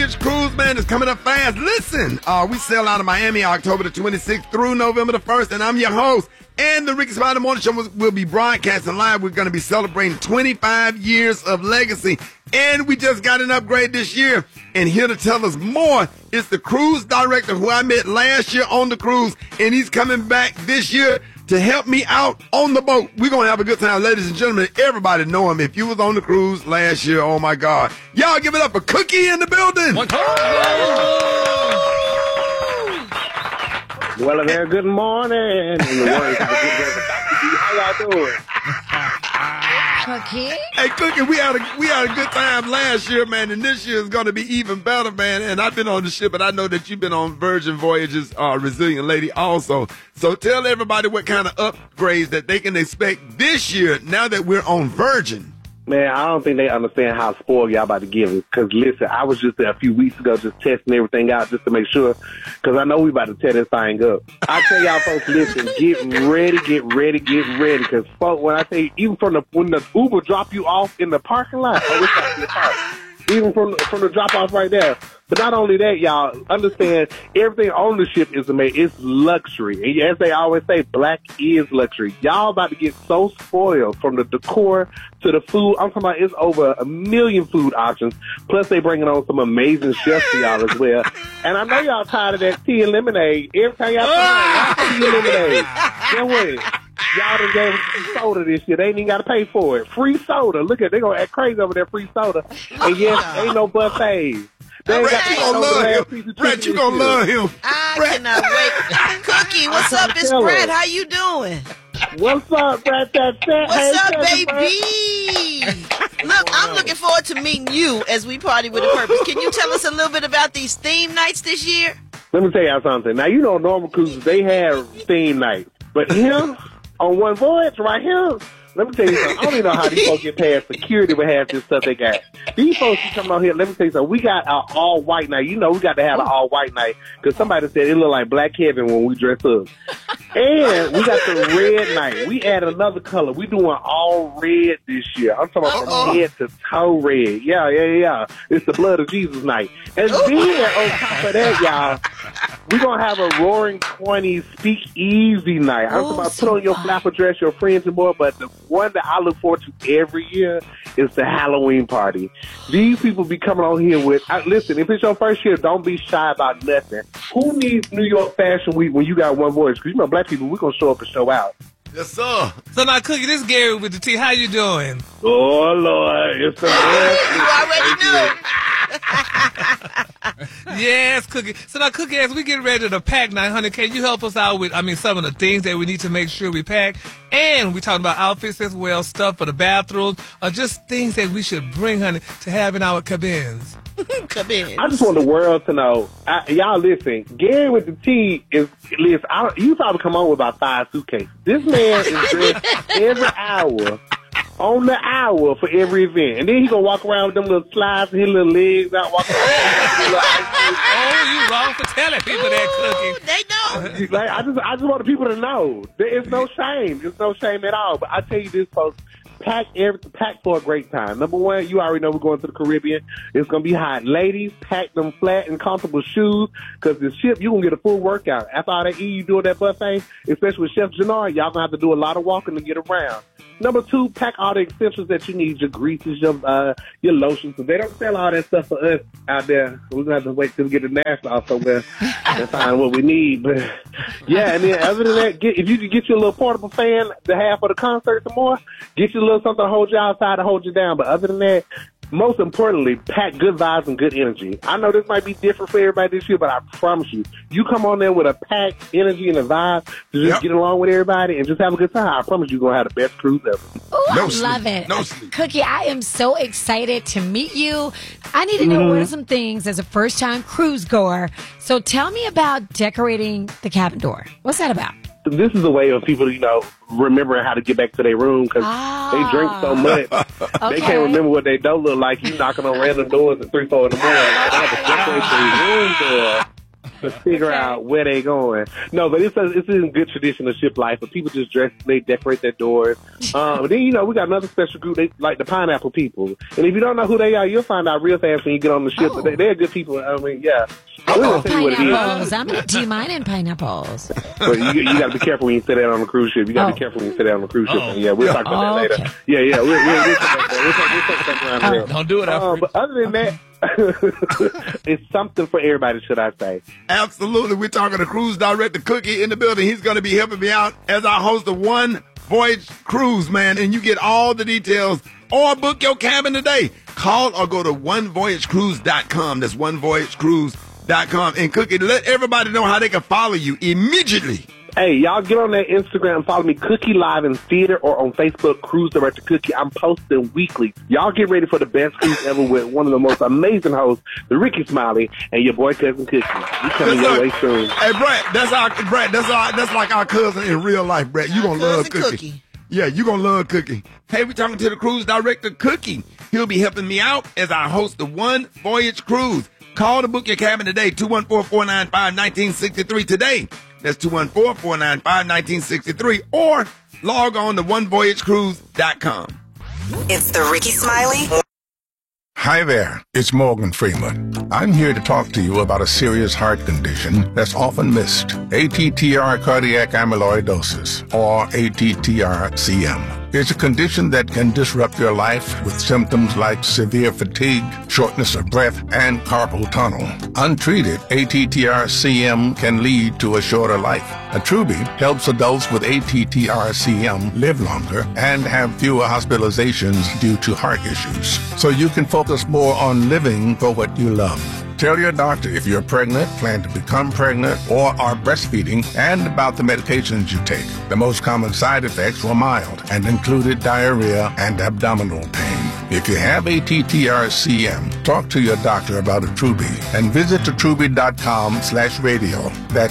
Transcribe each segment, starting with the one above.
Voyage Cruise, man, is coming up fast. Listen, we sail out of Miami October the 26th through November the 1st, and I'm your host. And the Ricky Spider Morning Show will be broadcasting live. We're going to be celebrating 25 years of legacy. And we just got an upgrade this year. And here to tell us more is the cruise director who I met last year on the cruise. And he's coming back this year to help me out on the boat. We're going to have a good time, ladies and gentlemen. Everybody know him. If you was on the cruise last year, oh, my God. Y'all give it up for Cookie in the building. One time. Well, a very good morning. In the words of the good Reverend Dr. D. How y'all doing? Cookie? Hey, Cookie, we had a good time last year, man, and this year is going to be even better, man. And I've been on the ship, but I know that you've been on Virgin Voyages, Resilient Lady also. So tell everybody what kind of upgrades that they can expect this year now that we're on Virgin. Man, I don't think they understand how spoiled y'all about to give it. Because, listen, I was just there a few weeks ago just testing everything out just to make sure. Because I know we about to tear this thing up. I tell y'all folks, listen, get ready. Because, folks, when I tell you, even when the Uber drop you off in the parking lot, even from the drop-off right there. But not only that, y'all, understand everything on the ship is amazing. It's luxury. And as they always say, black is luxury. Y'all about to get so spoiled from the decor to the food. I'm talking about it's over 1 million food options. Plus, they bringing on some amazing chefs for y'all as well. And I know y'all tired of that tea and lemonade. Every time y'all tea and lemonade. Then wait. Y'all done gave us some soda this year. They ain't even got to pay for it. Free soda. Look at, they going to act crazy over that free soda. And yes, ain't no buffet. Brett, you gonna love him. Brett, you gonna love him. I cannot wait. Cookie, what's up? It's Brett. How you doing? What's up, Brett? What's up, baby? Look, I'm looking forward to meeting you as we party with a purpose. Can you tell us a little bit about these theme nights this year? Let me tell y'all something. Now, you know, normal cruises, they have theme nights. But here, on one voyage right here, let me tell you something. I don't even know how these folks get past security with half this stuff they got. These folks who come out here, let me tell you something. We got our all-white night. You know we got to have an all-white night because somebody said it looked like Black Kevin when we dress up. And we got the red night. We added another color. We doing all red this year. I'm talking about from head to toe red. Yeah. It's the blood of Jesus night. And then on top of that, y'all, we're going to have a Roaring 20s speakeasy night. I'm talking about put on your flapper dress, your friends and more, but the one that I look forward to every year is the Halloween party. These people be coming on here with, listen, if it's your first year, don't be shy about nothing. Who needs New York Fashion Week when you got one voice? Because you know, black people, we're going to show up and show out. Yes, sir. So now, Cookie, this is Gary with the T. How you doing? Oh, Lord. It's the You already knew. Yes, Cookie. So now, Cookie, as we get ready to pack 900, can you help us out with, some of the things that we need to make sure we pack? And we talking about outfits as well, stuff for the bathrooms, or just things that we should bring, honey, to have in our cabins. Cabins. I just want the world to know. Y'all listen, Gary with the T is, listen, you probably come on with about 5 suitcases. This man is dressed every hour. On the hour for every event. And then he gonna walk around with them little slides and his little legs out walking around. Oh, you wrong for telling people that, Cookie. They know. Like, I just want the people to know. There is no shame. There's no shame at all. But I tell you this, folks. Pack for a great time. Number one, you already know we're going to the Caribbean. It's going to be hot. Ladies, pack them flat and comfortable shoes because the ship, you're going to get a full workout. After all that you doing that buffet, especially with Chef Jannard, y'all going to have to do a lot of walking to get around. Number two, pack all the essentials that you need, your greases, your lotions. Because they don't sell all that stuff for us out there. We're going to have to wait till we get to Nassau somewhere and find what we need. But, yeah, and then other than that, if you can get you a little portable fan to have for the concert some more, get you a little something to hold you outside to hold you down. But other than that, most importantly, pack good vibes and good energy. I know this might be different for everybody this year, but I promise you come on there with a packed energy and a vibe to just get along with everybody and just have a good time. I promise you're going to have the best cruise ever. Oh, I love it. No sleep. Cookie, I am so excited to meet you. I need to know what are some things as a first-time cruise goer. So tell me about decorating the cabin door. What's that about? This is a way of people, remembering how to get back to their room because they drink so much. They can't remember what they don't look like. You knocking on random doors at 3, 4 in the morning. They have to decorate their room door to figure out where they going. No, but it's in good tradition of ship life. But people just dress, they decorate their doors. But then, we got another special group, they like the pineapple people. And if you don't know who they are, you'll find out real fast when you get on the ship. Oh. They're good people. I mean, yeah. We're gonna tell you what it is. Pineapples. Do you mind in pineapples? But you got to be careful when you sit down on the cruise ship. You got to be careful when you sit down on the cruise ship. Yeah, we'll talk about that later. Okay. Yeah. We'll talk about that around there. Don't do it, Alfred. But other than that, it's something for everybody, should I say. Absolutely. We're talking to cruise director Cookie in the building. He's going to be helping me out as I host a One Voyage Cruise, man. And you get all the details or book your cabin today. Call or go to onevoyagecruise.com. That's onevoyagecruise.com. And Cookie, let everybody know how they can follow you immediately. Hey, y'all get on that Instagram and follow me, Cookie Live in Theater, or on Facebook, Cruise Director Cookie. I'm posting weekly. Y'all get ready for the best cruise ever with one of the most amazing hosts, the Ricky Smiley, and your boy cousin Cookie. You coming your way soon. Hey, Brett, that's like our cousin in real life, Brett. You gonna love Cookie. Yeah, you gonna love Cookie. Hey, we're talking to the cruise director Cookie. He'll be helping me out as I host the One Voyage Cruise. Call to book your cabin today, 214-495-1963 today. That's 214-495-1963, or log on to onevoyagecruise.com. It's the Ricky Smiley. Hi there, it's Morgan Freeman. I'm here to talk to you about a serious heart condition that's often missed, ATTR cardiac amyloidosis, or ATTR-CM. It's a condition that can disrupt your life with symptoms like severe fatigue, shortness of breath, and carpal tunnel. Untreated, ATTR-CM can lead to a shorter life. Attruby helps adults with ATTR-CM live longer and have fewer hospitalizations due to heart issues, so you can focus more on living for what you love. Tell your doctor if you're pregnant, plan to become pregnant, or are breastfeeding, and about the medications you take. The most common side effects were mild and included diarrhea and abdominal pain. If you have ATTR-CM, talk to your doctor about Attruby and visit attruby.com/radio. That's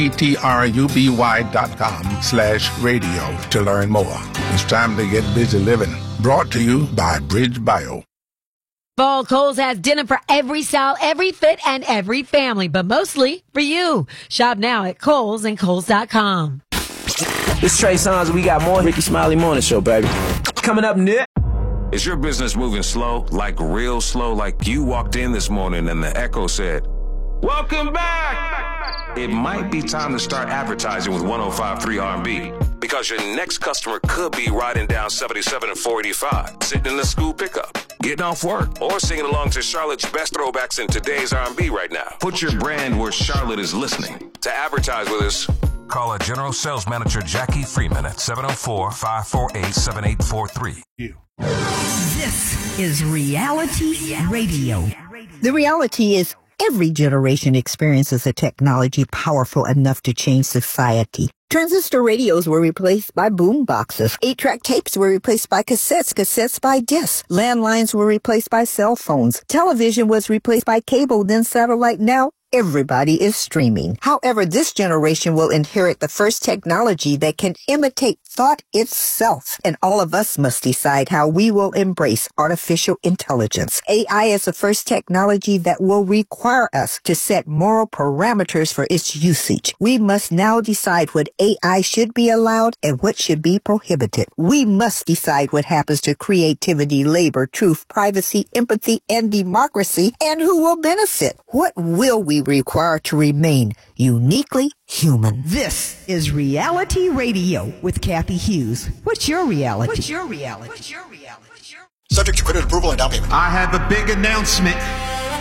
ATTRUBY.com/radio to learn more. It's time to get busy living. Brought to you by Bridge Bio. Fall Kohl's has dinner for every style, every fit, and every family, but mostly for you. Shop now at Kohl's and Kohl's.com. It's Trey Songz. We got more Ricky Smiley Morning Show, baby. Coming up next. Is your business moving slow, like real slow, like you walked in this morning and the echo said, "Welcome back"? It might be time to start advertising with 105.3 R&B, because your next customer could be riding down 77 and 485, sitting in the school pickup, getting off work, or singing along to Charlotte's best throwbacks in today's R&B right now. Put your brand where Charlotte is listening. To advertise with us, call our General Sales Manager Jackie Freeman at 704-548-7843. This is Reality Radio. The reality is every generation experiences a technology powerful enough to change society. Transistor radios were replaced by boom boxes. 8-track tapes were replaced by cassettes by discs. Landlines were replaced by cell phones. Television was replaced by cable, then satellite. Now everybody is streaming. However, this generation will inherit the first technology that can imitate thought itself. And all of us must decide how we will embrace artificial intelligence. AI is the first technology that will require us to set moral parameters for its usage. We must now decide what AI should be allowed and what should be prohibited. We must decide what happens to creativity, labor, truth, privacy, empathy, and democracy, and who will benefit. What will we require to remain uniquely human? This is Reality Radio with Kathy Hughes. What's your reality? What's your reality? What's your reality? Subject to credit approval and down payment. I have a big announcement.